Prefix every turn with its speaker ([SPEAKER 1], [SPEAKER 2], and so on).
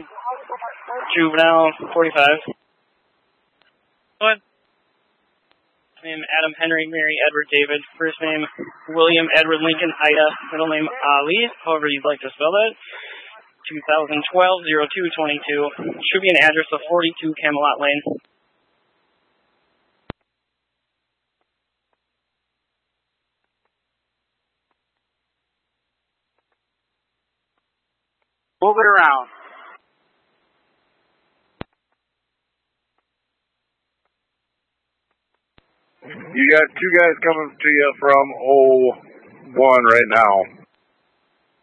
[SPEAKER 1] Juvenile 45. What? Name Adam Henry Mary Edward David. First name William Edward Lincoln Ida. Middle name Ali. However you'd like to spell that. 2012-02-22. Should be an address of 42 Camelot Lane.
[SPEAKER 2] Move it around.
[SPEAKER 3] You got two guys coming to you from 01 right now.